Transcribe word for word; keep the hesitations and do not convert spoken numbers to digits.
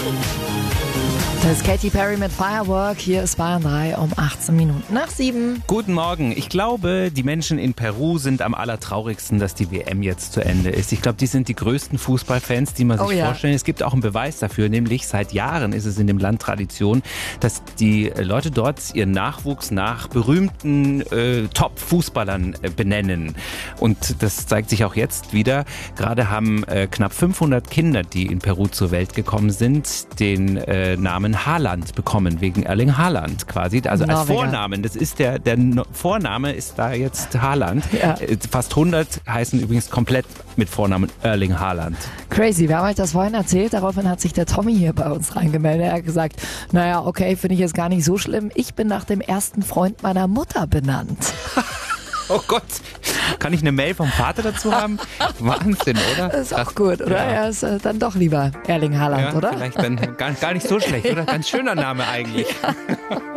Das ist Katy Perry mit Firework. Hier ist Bayern drei um achtzehn Minuten nach sieben. Guten Morgen. Ich glaube, die Menschen in Peru sind am allertraurigsten, dass die W M jetzt zu Ende ist. Ich glaube, die sind die größten Fußballfans, die man sich Oh ja. vorstellen. Es gibt auch einen Beweis dafür, nämlich seit Jahren ist es in dem Land Tradition, dass die Leute dort ihren Nachwuchs nach berühmten äh, Top-Fußballern äh, benennen. Und das zeigt sich auch jetzt wieder. Gerade haben äh, knapp fünfhundert Kinder, die in Peru zur Welt gekommen sind, den äh, Namen Haaland bekommen, wegen Erling Haaland quasi. Also als Norweger. Vornamen, das ist der, der No- Vorname ist da jetzt Haaland. Ja. Äh, Fast hundert heißen übrigens komplett mit Vornamen Erling Haaland. Crazy, wir haben euch das vorhin erzählt, daraufhin hat sich der Tommy hier bei uns reingemeldet. Er hat gesagt, naja, okay, finde ich jetzt gar nicht so schlimm. Ich bin nach dem ersten Freund meiner Mutter benannt. Oh Gott, kann ich eine Mail vom Vater dazu haben? Wahnsinn, oder? Das ist auch gut, oder? Ja. Er ist äh, dann doch lieber Erling Haaland, Ja, oder? vielleicht dann gar, gar nicht so schlecht, oder? Ganz schöner Name eigentlich.